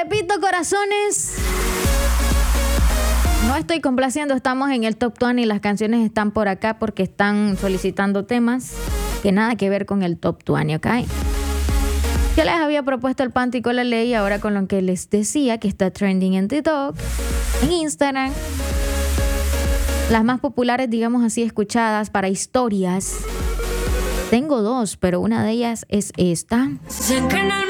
repito, corazones. No estoy complaciendo, estamos en el Top 20 y las canciones están por acá porque están solicitando temas que nada que ver con el Top 20, ¿ok? Yo les había propuesto el Panty con la ley, ahora con lo que les decía que está trending en TikTok, en Instagram. Las más populares, digamos así, escuchadas para historias. Tengo dos, pero una de ellas es esta.